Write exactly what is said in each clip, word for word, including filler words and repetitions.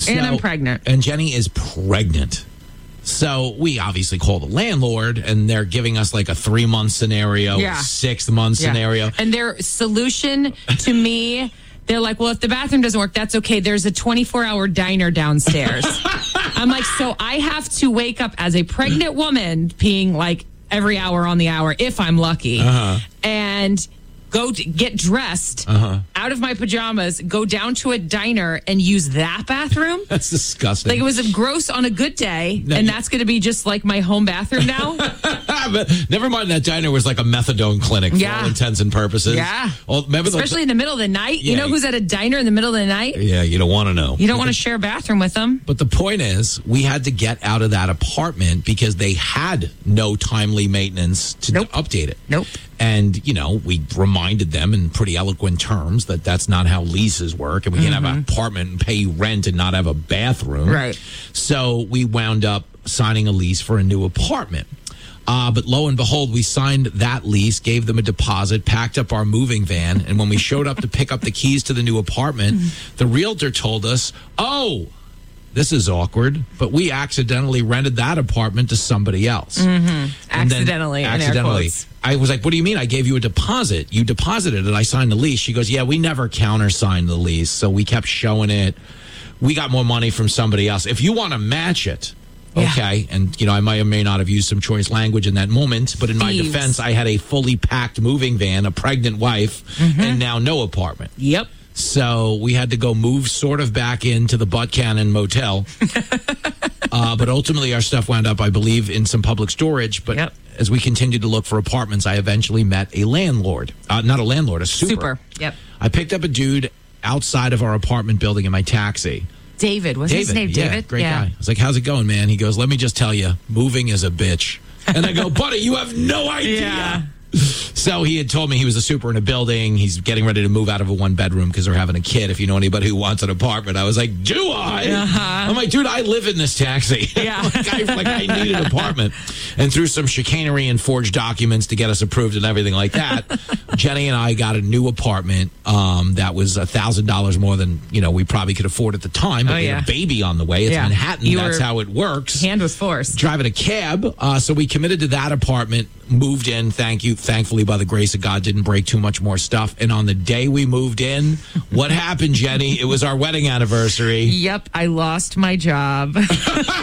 So, and I'm pregnant. And Jenny is pregnant. So we obviously call the landlord, and they're giving us like a three-month scenario, Yeah. six-month Yeah. scenario. And their solution to me, they're like, well, if the bathroom doesn't work, that's okay. There's a twenty-four hour diner downstairs. I'm like, so I have to wake up as a pregnant woman peeing like every hour on the hour, if I'm lucky, Uh-huh. and go to get dressed Uh-huh. out of my pajamas, go down to a diner and use that bathroom. That's disgusting. Like, it was a gross on a good day, No, and you- that's going to be just like my home bathroom now. But never mind, that diner was like a methadone clinic for Yeah. all intents and purposes. Yeah. Well, remember the- Especially in the middle of the night. You Yeah. know who's at a diner in the middle of the night? yeah, you don't want to know. You don't want to share a bathroom with them. But the point is, we had to get out of that apartment because they had no timely maintenance to Nope. update it. Nope. And, you know, we reminded them in pretty eloquent terms that that's not how leases work. And we can't have an apartment and pay you rent and not have a bathroom. Right. So we wound up signing a lease for a new apartment. Uh, but lo and behold, we signed that lease, gave them a deposit, packed up our moving van. And when we showed up to pick up the keys to the new apartment, the realtor told us, oh, this is awkward, but we accidentally rented that apartment to somebody else. And then- Accidentally, in air accidentally. quotes. I was like, what do you mean? I gave you a deposit. You deposited it. I signed the lease. She goes, yeah, we never countersigned the lease. So we kept showing it. We got more money from somebody else. If you want to match it, Yeah. okay. And, you know, I may or may not have used some choice language in that moment, but in my Thieves. defense, I had a fully packed moving van, a pregnant wife, and now no apartment. Yep. So we had to go move sort of back into the Butt Cannon Motel. uh, but ultimately, our stuff wound up, I believe, in some public storage. But Yep. as we continued to look for apartments, I eventually met a landlord. Uh, not a landlord, a super. Super. Yep. I picked up a dude outside of our apartment building in my taxi. David. Was his name yeah, David? great guy. I was like, how's it going, man? He goes, let me just tell you, moving is a bitch. And I go, buddy, you have no idea. Yeah. So he had told me he was a super in a building. He's getting ready to move out of a one bedroom because they're having a kid. If you know anybody who wants an apartment, I was like, do I? Uh-huh. I'm like, dude, I live in this taxi. Yeah. like, I, like I need an apartment. And through some chicanery and forged documents to get us approved and everything like that, Jenny and I got a new apartment um, that was a thousand dollars more than you know we probably could afford at the time. But Oh, we yeah. had a baby on the way. It's Yeah. Manhattan. You That's were- how it works. Hand was forced. Driving a cab. Uh, so we committed to that apartment, moved in. Thank you. Thankfully, by the grace of God, didn't break too much more stuff. And on the day we moved in, what happened, Jenny? It was our wedding anniversary. Yep, I lost my job. But,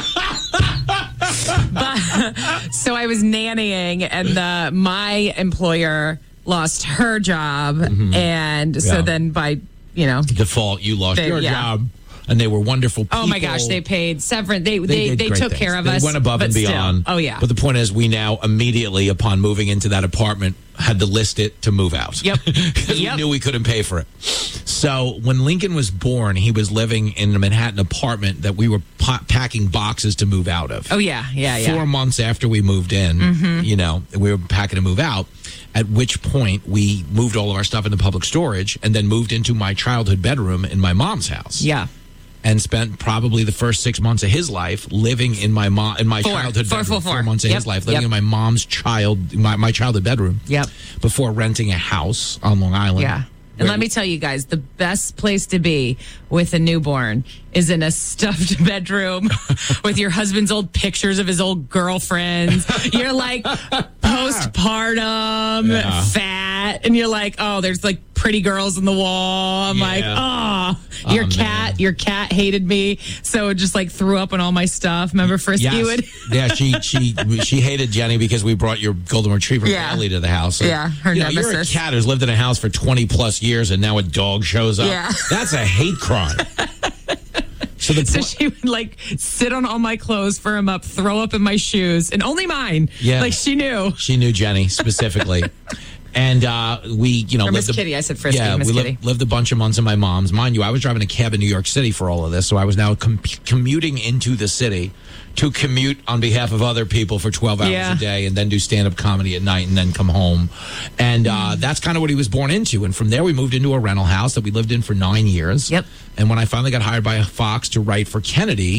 so I was nannying, and the, my employer lost her job, and so Yeah. then by you know, Default, you lost They- your yeah. job. And they were wonderful people. oh my gosh, they paid severance. They they did they, great took things. care of they us. They went above but and still. beyond. Oh yeah. But the point is, we now immediately, upon moving into that apartment, had to list it to move out. Yep. Because Yep. we knew we couldn't pay for it. So when Lincoln was born, he was living in a Manhattan apartment that we were pa- packing boxes to move out of. oh yeah, yeah, yeah. Four months after we moved in, Mm-hmm. you know, we were packing to move out. At which point, we moved all of our stuff into public storage and then moved into my childhood bedroom in my mom's house. Yeah. And spent probably the first six months of his life living in my mom in my Four. childhood Four, bedroom. four, four. months of Yep. his life living Yep. in my mom's child my, my childhood bedroom. Yep. Before renting a house on Long Island. Yeah. And let me tell you guys, the best place to be with a newborn is in a stuffed bedroom with your husband's old pictures of his old girlfriends. You're like postpartum, Yeah. fat, and you're like, oh, there's like pretty girls on the wall. I'm Yeah. like, oh, your Oh, cat, man. your cat hated me, so it just like threw up on all my stuff. Remember Frisky Yes. would? yeah, she she she hated Jenny because we brought your golden retriever Yeah. Bailey to the house. Yeah, her you know, you're a nemesis. cat who's lived in a house for twenty plus years and now a dog shows up. Yeah. That's a hate crime. So the So po- she would like sit on all my clothes, fur them up, throw up in my shoes, and only mine. Yeah. Like she knew. she knew Jenny specifically. And uh, we, you know, Or Miss lived a- Kitty. I said Frisky, Yeah, Miss we Kitty. lived, lived a bunch of months in my mom's. Mind you, I was driving a cab in New York City for all of this, so I was now com- commuting into the city to commute on behalf of other people for twelve hours Yeah. a day, and then do stand-up comedy at night, and then come home. And uh, Mm. that's kind of what he was born into. And from there, we moved into a rental house that we lived in for nine years. Yep. And when I finally got hired by Fox to write for Kennedy.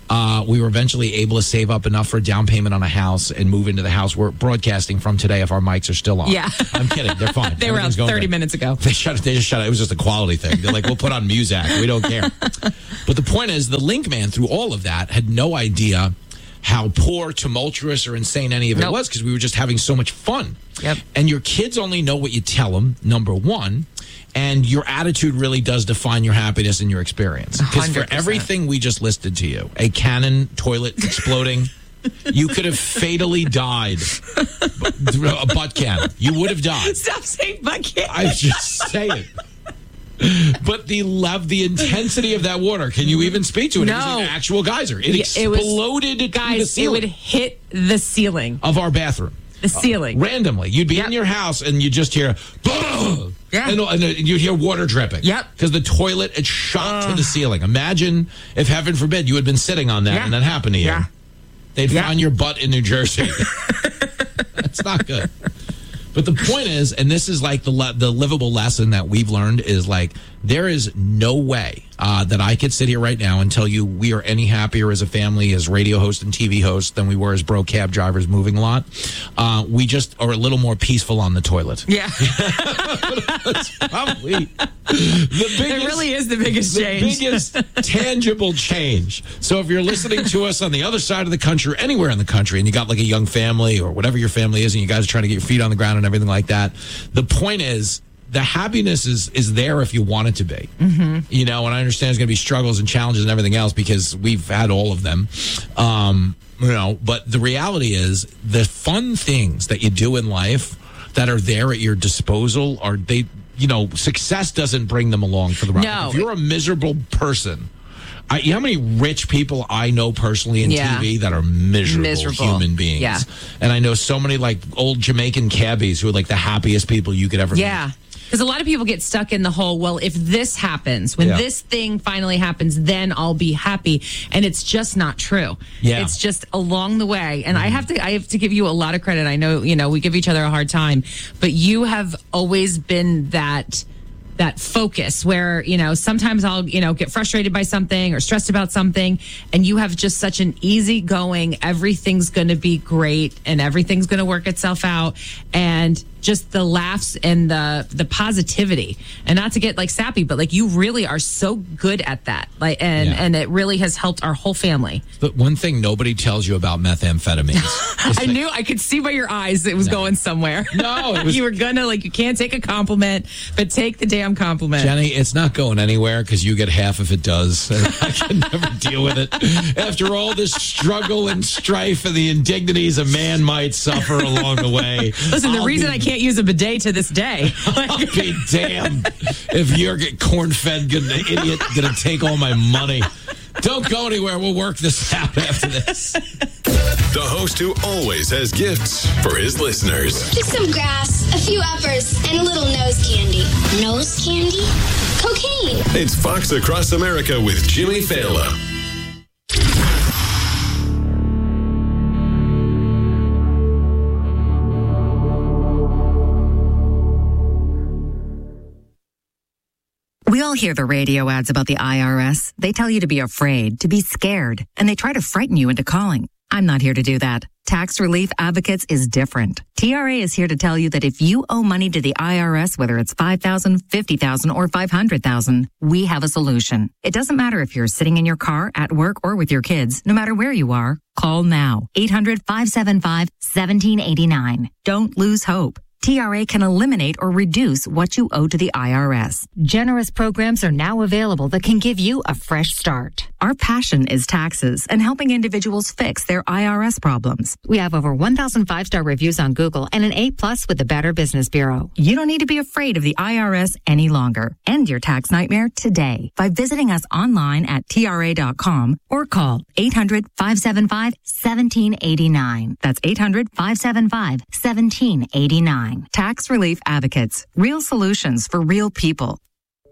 Uh, we were eventually able to save up enough for a down payment on a house and move into the house we're broadcasting from today if our mics are still on. Yeah. I'm kidding. They're fine. They were out thirty minutes ago. They shut it. They just shut it. It was just a quality thing. They're like, we'll put on Muzak. We don't care. But the point is, the link man through all of that had no idea how poor, tumultuous, or insane any of it Nope. was because we were just having so much fun. Yep. And your kids only know what you tell them, number one. And your attitude really does define your happiness and your experience. Because for one hundred percent. everything we just listed to you, a cannon, toilet exploding, you could have fatally died. A butt cannon. You would have died. Stop saying butt cannon. I just say it. But the love, the intensity of that water, can you even speak to it? No. It was an actual geyser. It Yeah, it was- exploded to the Guys, it ceiling would hit the ceiling. of our bathroom. The ceiling. Randomly. You'd be Yep. in your house and you just hear, "Bah!" Yeah. and, and you'd hear water dripping. Yep. Because the toilet had shot to the ceiling. Imagine if, heaven forbid, you had been sitting on that Yeah. and that happened to you. Yeah. They'd Yeah. find your butt in New Jersey. That's not good. But the point is, and this is like the le- the livable lesson that we've learned is like, there is no way uh, that I could sit here right now and tell you we are any happier as a family, as radio hosts and T V hosts than we were as bro cab drivers moving a lot. Uh, we just are a little more peaceful on the toilet. Yeah. That's probably the biggest. It really is the biggest the change. biggest tangible change. So if you're listening to us on the other side of the country, or anywhere in the country, and you got like a young family or whatever your family is, and you guys are trying to get your feet on the ground and everything like that, the point is, the happiness is is there if you want it to be. Mm-hmm. You know, and I understand there's going to be struggles and challenges and everything else because we've had all of them. Um, you know, but the reality is the fun things that you do in life that are there at your disposal are they. You know, success doesn't bring them along for the ride. No. If you're a miserable person, I, you know how many rich people I know personally in Yeah. T V that are miserable, Miserable. human beings? Yeah. And I know so many like old Jamaican cabbies who are like the happiest people you could ever meet. Yeah. Because a lot of people get stuck in the whole, well, if this happens, when Yeah. this thing finally happens, then I'll be happy. And it's just not true. Yeah. It's just along the way. And I have to I have to give you a lot of credit. I know, you know, we give each other a hard time, but you have always been that that focus where, you know, sometimes I'll, you know, get frustrated by something or stressed about something. And you have just such an easygoing, everything's going to be great and everything's going to work itself out. And just the laughs and the the positivity, and not to get like sappy, but like you really are so good at that. Like, and, Yeah. and it really has helped our whole family. But one thing nobody tells you about methamphetamines. is I that- knew, I could see by your eyes it was No. going somewhere. No, it was- you were gonna, like, you can't take a compliment, but take the damn compliment. Jenny, it's not going anywhere because you get half if it does. And I can never deal with it. After all this struggle and strife and the indignities a man might suffer along the way. Listen, the I'll reason be- I can't use a bidet to this day. I'll be damned if you're get corn-fed good idiot gonna take all my money. Don't go anywhere. We'll work this out after this. The host who always has gifts for his listeners. Just some grass, a few uppers, and a little nose candy. Nose candy? Cocaine. It's Fox Across America with Jimmy Fallon. We all hear the radio ads about the I R S. They tell you to be afraid, to be scared, and they try to frighten you into calling. I'm not here to do that. Tax Relief Advocates is different. T R A is here to tell you that if you owe money to the I R S, whether it's five thousand dollars, fifty thousand dollars, or five hundred thousand dollars, we have a solution. It doesn't matter if you're sitting in your car, at work, or with your kids. No matter where you are, call now. eight hundred, five seven five, one seven eight nine. Don't lose hope. T R A can eliminate or reduce what you owe to the I R S. Generous programs are now available that can give you a fresh start. Our passion is taxes and helping individuals fix their I R S problems. We have over one thousand five-star reviews on Google and an A plus with the Better Business Bureau. You don't need to be afraid of the I R S any longer. End your tax nightmare today by visiting us online at T R A dot com or call eight hundred, five seven five, one seven eight nine. That's eight hundred, five seven five, one seven eight nine. Tax Relief Advocates. Real solutions for real people.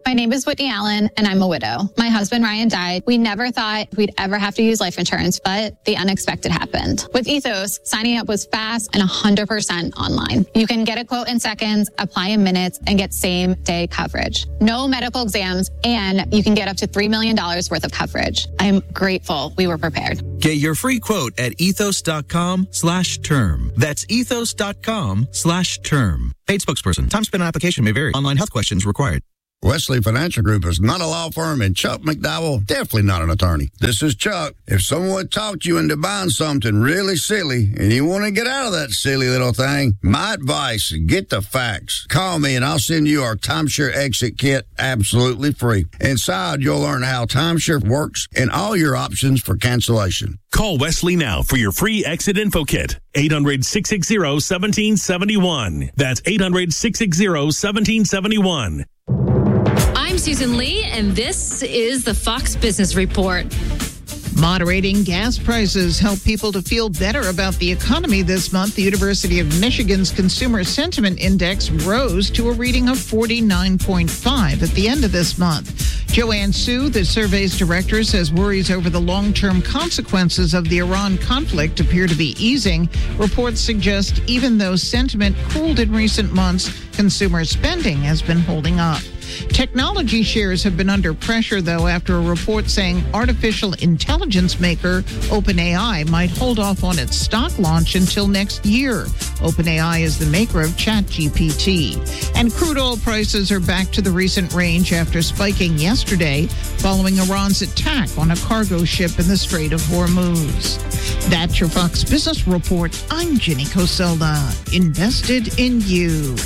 My name is Whitney Allen, and I'm a widow. My husband, Ryan, died. We never thought we'd ever have to use life insurance, but the unexpected happened. With Ethos, signing up was fast and one hundred percent online. You can get a quote in seconds, apply in minutes, and get same-day coverage. No medical exams, and you can get up to three million dollars worth of coverage. I'm grateful we were prepared. Get your free quote at ethos.com slash term. That's ethos.com slash term. Paid spokesperson. Time spent on application may vary. Online health questions required. Wesley Financial Group is not a law firm, and Chuck McDowell, definitely not an attorney. This is Chuck. If someone talked you into buying something really silly and you want to get out of that silly little thing, my advice, get the facts. Call me and I'll send you our timeshare exit kit absolutely free. Inside, you'll learn how timeshare works and all your options for cancellation. Call Wesley now for your free exit info kit. eight hundred, six six zero, one seven seven one. That's eight hundred, six six zero, one seven seven one. I'm Susan Lee, and this is the Fox Business Report. Moderating gas prices help people to feel better about the economy this month. The University of Michigan's Consumer Sentiment Index rose to a reading of forty-nine point five at the end of this month. Joanne Su, the survey's director, says worries over the long-term consequences of the Iran conflict appear to be easing. Reports suggest even though sentiment cooled in recent months, consumer spending has been holding up. Technology shares have been under pressure, though, after a report saying artificial intelligence maker OpenAI might hold off on its stock launch until next year. OpenAI is the maker of ChatGPT. And crude oil prices are back to the recent range after spiking yesterday following Iran's attack on a cargo ship in the Strait of Hormuz. That's your Fox Business Report. I'm Jenny Coselda. Invested in you.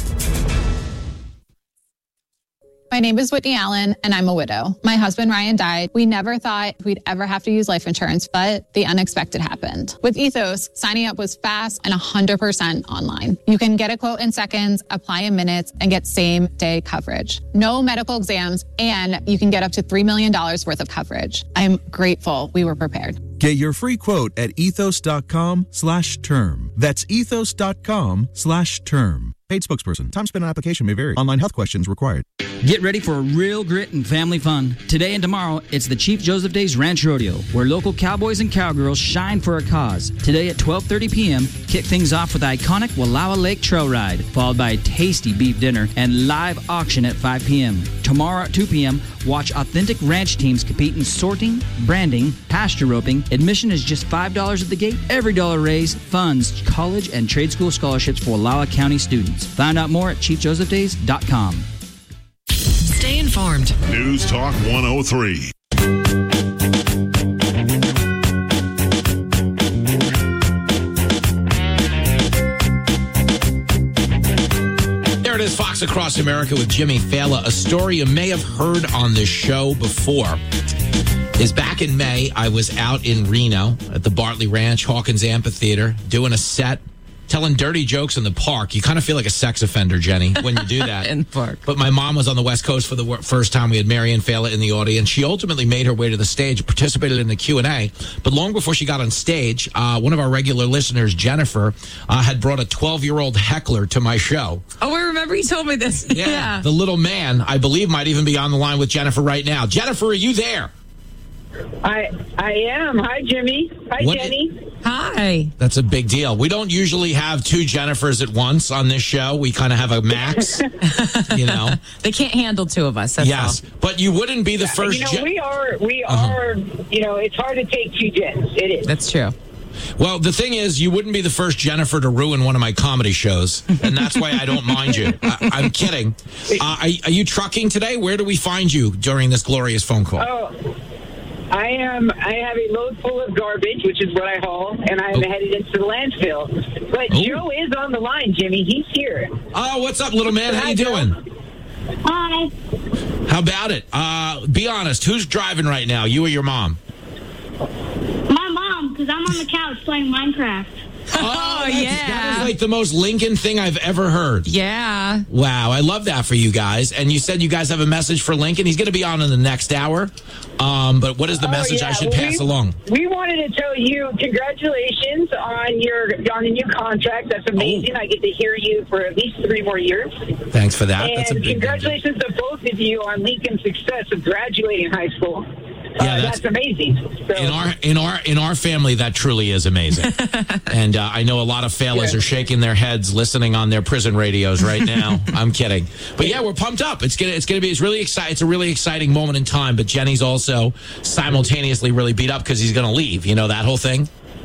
My name is Whitney Allen, and I'm a widow. My husband, Ryan, died. We never thought we'd ever have to use life insurance, but the unexpected happened. With Ethos, signing up was fast and one hundred percent online. You can get a quote in seconds, apply in minutes, and get same-day coverage. No medical exams, and you can get up to three million dollars worth of coverage. I'm grateful we were prepared. Get your free quote at ethos.com slash term. That's ethos.com slash term. Paid spokesperson. Time spent on application may vary. Online health questions required. Get ready for a real grit and family fun. Today and tomorrow, it's the Chief Joseph Days Ranch Rodeo, where local cowboys and cowgirls shine for a cause. Today at twelve thirty p.m., kick things off with the iconic Wallowa Lake Trail Ride, followed by a tasty beef dinner and live auction at five p.m. Tomorrow at two p.m., watch authentic ranch teams compete in sorting, branding, pasture roping. Admission is just five dollars at the gate. Every dollar raised funds college and trade school scholarships for Wallowa County students. Find out more at chief joseph days dot com. Stay informed. News Talk one oh three. There it is, Fox Across America with Jimmy Fallon. A story you may have heard on this show before is back in May, I was out in Reno at the Bartley Ranch, Hawkins Amphitheater, doing a set, telling dirty jokes in the park. You kind of feel like a sex offender, Jenny, when you do that. In the park. But my mom was on the West Coast for the first time. We had Marianne Fallon in the audience. She ultimately made her way to the stage, participated in the Q and A. But long before she got on stage, uh, one of our regular listeners, Jennifer, uh, had brought a twelve-year-old heckler to my show. Oh, I remember you told me this. Yeah. yeah. The little man, I believe, might even be on the line with Jennifer right now. Jennifer, are you there? I I am. Hi, Jimmy. Hi, what Jenny. Is, hi. That's a big deal. We don't usually have two Jennifers at once on this show. We kind of have a max, you know. They can't handle two of us. That's yes, all. But you wouldn't be the yeah, first. You know, Je- we are. We uh-huh. are. You know, it's hard to take two Jens. It is. That's true. Well, the thing is, you wouldn't be the first Jennifer to ruin one of my comedy shows, and that's why I don't mind you. I, I'm kidding. Uh, are, are you trucking today? Where do we find you during this glorious phone call? Oh. I am. I have a load full of garbage, which is what I haul, and I'm oh. headed into the landfill. But oh. Joe is on the line, Jimmy. He's here. Oh, what's up, little man? How you doing? Hi. How about it? Uh, be honest. Who's driving right now? You or your mom? My mom, because I'm on the couch playing Minecraft. Oh, that's- yeah. That is like the most Lincoln thing I've ever heard. Yeah. Wow, I love that for you guys. And you said you guys have a message for Lincoln. He's going to be on in the next hour. Um, but what is the Oh, message yeah. I should Well, pass we, along? We wanted to tell you congratulations on your on the new contract. That's amazing. I get to hear you for at least three more years. Thanks for that. And That's a big congratulations to both of you on Lincoln's success of graduating high school. Yeah, uh, that's- that's, amazing. So, In our in our in our family, that truly is amazing, and uh, I know a lot of fellas Yeah. are shaking their heads, listening on their prison radios right now. I'm kidding, but yeah, we're pumped up. It's gonna it's gonna be it's really exciting. It's a really exciting moment in time. But Jenny's also simultaneously really beat up because he's gonna leave. You know that whole thing.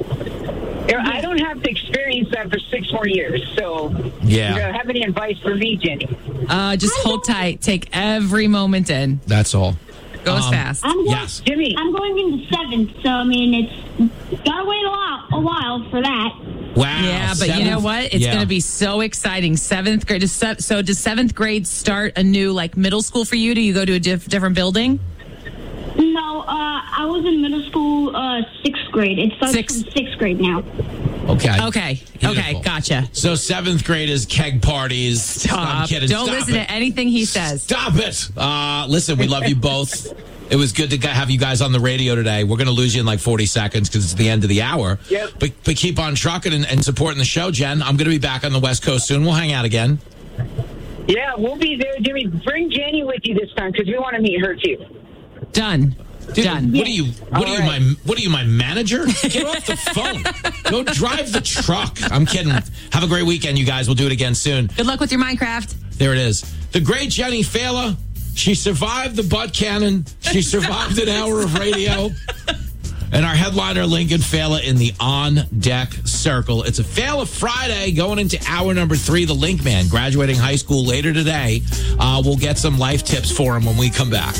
I don't have to experience that for six more years. So, Yeah. you know, have any advice for me, Jenny? Uh, just hold tight. Take every moment in. That's all. Goes Um, fast. I'm going, Yes. Jimmy. I'm going into seventh, so I mean, it's gotta wait a while, a while for that. Wow. Yeah, but you know seventh- what? It's yeah. going to be so exciting. Seventh grade. Does se- So does seventh grade start a new like middle school for you? Do you go to a diff- different building? No, uh, I was in middle school, uh, sixth grade. It starts Sixth. from sixth grade now. Okay. Okay. Beautiful. Okay. Gotcha. So seventh grade is keg parties. Stop. I'm kidding. Don't Stop listen it. to anything he says. Stop it. Uh, listen, we love you both. It was good to g- have you guys on the radio today. We're going to lose you in like forty seconds because it's the end of the hour. Yep. But, but keep on trucking and, and supporting the show, Jen. I'm going to be back on the West Coast soon. We'll hang out again. Yeah, we'll be there, Jimmy. Bring Jenny with you this time because we want to meet her too. Done. Dude, Done. What are you? What All are you? right. My what are you? My manager? Get off the phone. Go drive the truck. I'm kidding. Have a great weekend, you guys. We'll do it again soon. Good luck with your Minecraft. There it is. The great Jenny Fela. She survived the butt cannon. She survived an hour of radio. And our headliner, Lincoln Fela, in the on-deck circle. It's a Fela Friday going into hour number three. The Link Man, graduating high school later today. Uh, we'll get some life tips for him when we come back.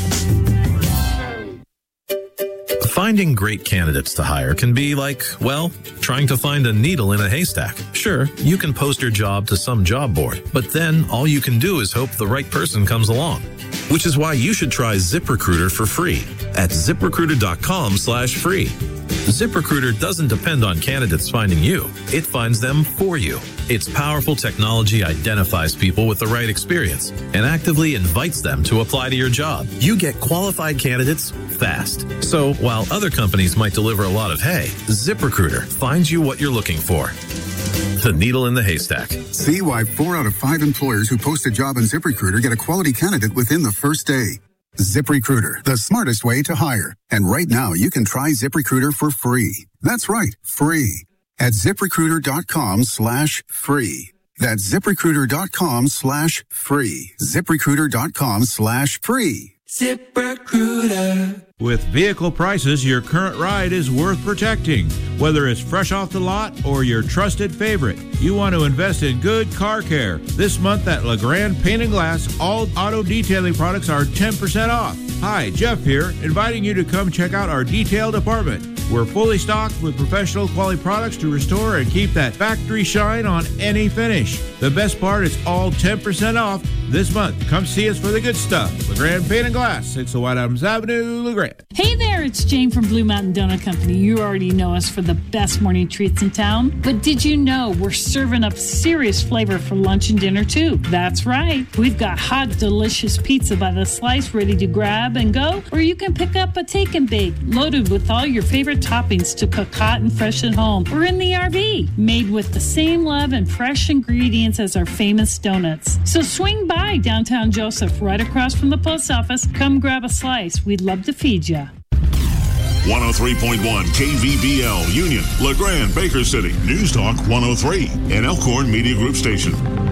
Finding great candidates to hire can be like, well, trying to find a needle in a haystack. Sure, you can post your job to some job board, but then all you can do is hope the right person comes along. Which is why you should try ZipRecruiter for free at ZipRecruiter.com slash free. ZipRecruiter doesn't depend on candidates finding you. It finds them for you. Its powerful technology identifies people with the right experience and actively invites them to apply to your job. You get qualified candidates fast. So while other companies might deliver a lot of hay, ZipRecruiter finds you what you're looking for. The needle in the haystack. See why four out of five employers who post a job on ZipRecruiter get a quality candidate within the first day. ZipRecruiter, the smartest way to hire. And right now, you can try ZipRecruiter for free. That's right, free. At ZipRecruiter.com slash free. That's ZipRecruiter.com slash free. ZipRecruiter.com slash free. ZipRecruiter. With vehicle prices, your current ride is worth protecting. Whether it's fresh off the lot or your trusted favorite, you want to invest in good car care. This month at LeGrand Paint and Glass, all auto detailing products are ten percent off. Hi, Jeff here, inviting you to come check out our detail department. We're fully stocked with professional quality products to restore and keep that factory shine on any finish. The best part is all ten percent off this month. Come see us for the good stuff. LeGrand Paint and Glass, six oh White Adams Avenue, LeGrand. Hey there, it's Jane from Blue Mountain Donut Company. You already know us for the best morning treats in town. But did you know we're serving up serious flavor for lunch and dinner too? That's right. We've got hot, delicious pizza by the slice ready to grab and go, or you can pick up a take and bake loaded with all your favorite toppings to cook hot and fresh at home or in the R V, made with the same love and fresh ingredients as our famous donuts. So swing by downtown Joseph, right across from the post office. Come grab a slice. We'd love to feed you. one oh three point one K V B L, Union, LeGrand, Baker City, News Talk one oh three, an Elkhorn Media Group station.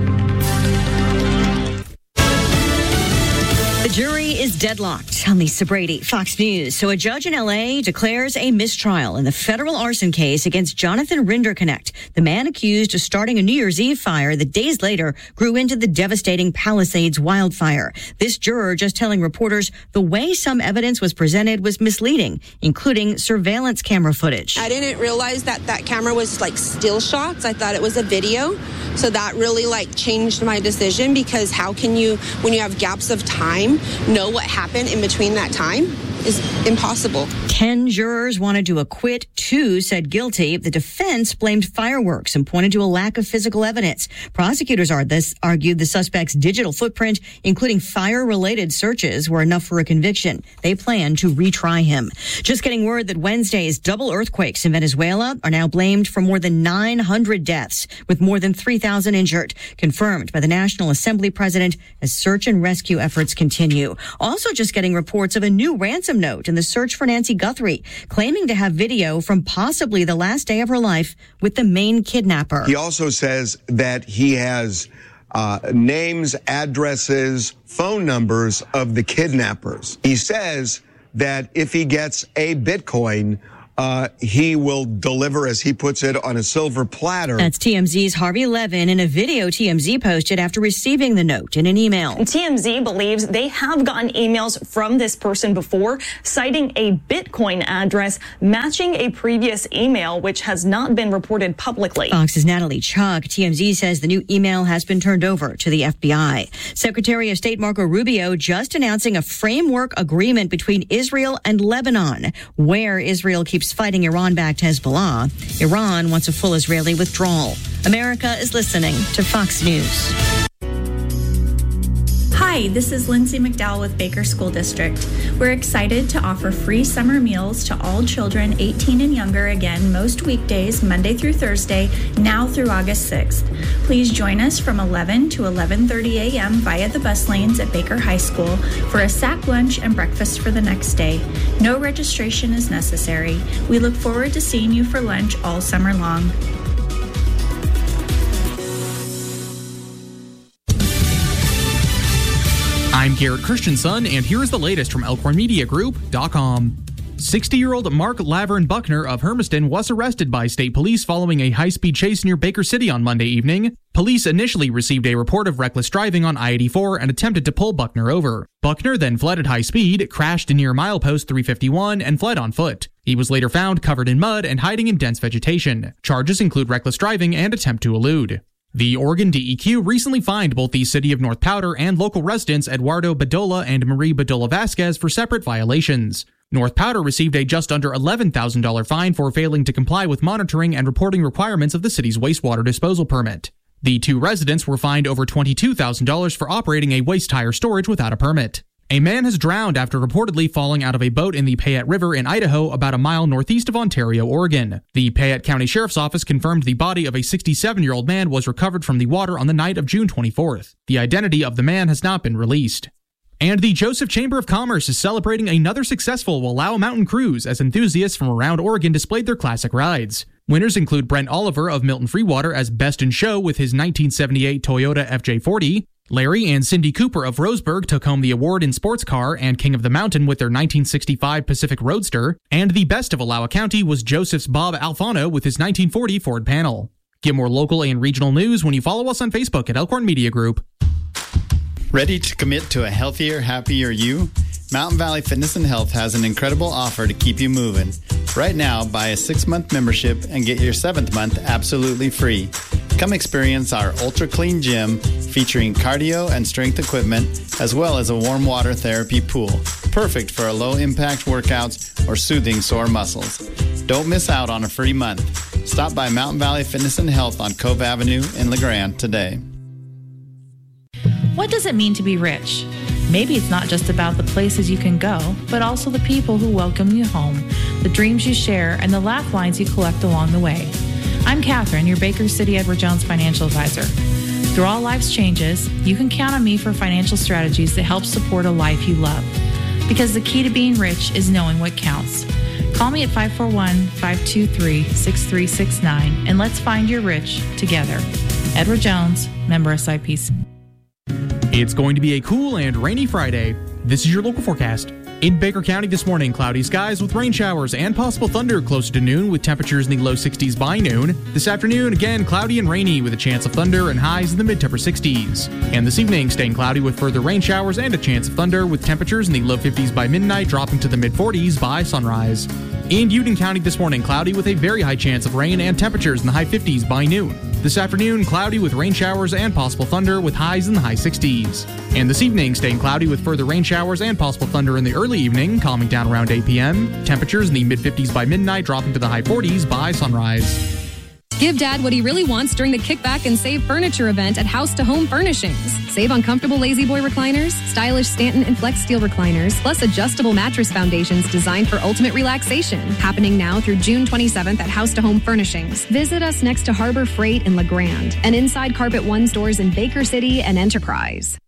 The jury is deadlocked on Lisa Brady, Fox News. So a judge in L A declares a mistrial in the federal arson case against Jonathan Rinderknecht, the man accused of starting a New Year's Eve fire that days later grew into the devastating Palisades wildfire. This juror just telling reporters the way some evidence was presented was misleading, including surveillance camera footage. I didn't realize that that camera was like still shots. I thought it was a video. So that really like changed my decision, because how can you, when you have gaps of time, know what happened in between that time? is impossible. Ten jurors wanted to acquit. Two said guilty. The defense blamed fireworks and pointed to a lack of physical evidence. Prosecutors are this, argued the suspect's digital footprint, including fire-related searches, were enough for a conviction. They plan to retry him. Just getting word that Wednesday's double earthquakes in Venezuela are now blamed for more than nine hundred deaths, with more than three thousand injured, confirmed by the National Assembly president as search and rescue efforts continue. Also just getting reports of a new ransom note in the search for Nancy Guthrie, claiming to have video from possibly the last day of her life with the main kidnapper. He also says that he has uh, names, addresses, phone numbers of the kidnappers. He says that if he gets a Bitcoin, Uh, he will deliver, as he puts it, on a silver platter. That's T M Z's Harvey Levin in a video T M Z posted after receiving the note in an email. T M Z believes they have gotten emails from this person before, citing a Bitcoin address matching a previous email, which has not been reported publicly. Fox's Natalie Chuck. T M Z says the new email has been turned over to the F B I. Secretary of State Marco Rubio just announcing a framework agreement between Israel and Lebanon, where Israel keeps fighting Iran-backed Hezbollah. Iran wants a full Israeli withdrawal. America is listening to Fox News. Hi, this is Lindsay McDowell with Baker School District. We're excited to offer free summer meals to all children eighteen and younger again most weekdays, Monday through Thursday, now through August sixth. Please join us from eleven to eleven thirty a.m. via the bus lanes at Baker High School for a sack lunch and breakfast for the next day. No registration is necessary. We look forward to seeing you for lunch all summer long. I'm Garrett Christensen, and here is the latest from Elkhorn Media Group dot com. sixty-year-old Mark Laverne Buckner of Hermiston was arrested by state police following a high-speed chase near Baker City on Monday evening. Police initially received a report of reckless driving on I eighty-four and attempted to pull Buckner over. Buckner then fled at high speed, crashed near milepost three fifty-one, and fled on foot. He was later found covered in mud and hiding in dense vegetation. Charges include reckless driving and attempt to elude. The Oregon D E Q recently fined both the city of North Powder and local residents Eduardo Bedolla and Marie Bedolla Vasquez for separate violations. North Powder received a just under eleven thousand dollars fine for failing to comply with monitoring and reporting requirements of the city's wastewater disposal permit. The two residents were fined over twenty-two thousand dollars for operating a waste tire storage without a permit. A man has drowned after reportedly falling out of a boat in the Payette River in Idaho, about a mile northeast of Ontario, Oregon. The Payette County Sheriff's Office confirmed the body of a sixty-seven-year-old man was recovered from the water on the night of June twenty-fourth. The identity of the man has not been released. And the Joseph Chamber of Commerce is celebrating another successful Wallowa Mountain cruise as enthusiasts from around Oregon displayed their classic rides. Winners include Brent Oliver of Milton Freewater as Best in Show with his nineteen seventy-eight Toyota F J forty. Larry and Cindy Cooper of Roseburg took home the award in Sports Car and King of the Mountain with their nineteen sixty-five Pacific Roadster. And the best of Wallowa County was Joseph's Bob Alfano with his nineteen forty Ford Panel. Get more local and regional news when you follow us on Facebook at Elkhorn Media Group. Ready to commit to a healthier, happier you? Mountain Valley Fitness and Health has an incredible offer to keep you moving. Right now, buy a six-month membership and get your seventh month absolutely free. Come experience our Ultra Clean Gym featuring cardio and strength equipment, as well as a warm water therapy pool. Perfect for low-impact workouts or soothing sore muscles. Don't miss out on a free month. Stop by Mountain Valley Fitness and Health on Cove Avenue in LeGrand today. What does it mean to be rich? Maybe it's not just about the places you can go, but also the people who welcome you home, the dreams you share, and the laugh lines you collect along the way. I'm Catherine, your Baker City Edward Jones financial advisor. Through all life's changes, you can count on me for financial strategies that help support a life you love. Because the key to being rich is knowing what counts. Call me at five four one, five two three, six three six nine and let's find your rich together. Edward Jones, member S I P C. It's going to be a cool and rainy Friday. This is your local forecast. In Baker County this morning, cloudy skies with rain showers and possible thunder closer to noon with temperatures in the low sixties by noon. This afternoon, again, cloudy and rainy with a chance of thunder and highs in the mid to upper sixties. And this evening, staying cloudy with further rain showers and a chance of thunder with temperatures in the low fifties by midnight, dropping to the mid forties by sunrise. In Union County this morning, cloudy with a very high chance of rain and temperatures in the high fifties by noon. This afternoon, cloudy with rain showers and possible thunder with highs in the high sixties. And this evening, staying cloudy with further rain showers and possible thunder in the early evening, calming down around eight p.m. Temperatures in the mid fifties by midnight, dropping to the high forties by sunrise. Give Dad what he really wants during the Kickback and Save Furniture event at House to Home Furnishings. Save on comfortable Lazy Boy recliners, stylish Stanton and Flex Steel recliners, plus adjustable mattress foundations designed for ultimate relaxation. Happening now through June twenty-seventh at House to Home Furnishings. Visit us next to Harbor Freight in La Grande and inside Carpet One stores in Baker City and Enterprise.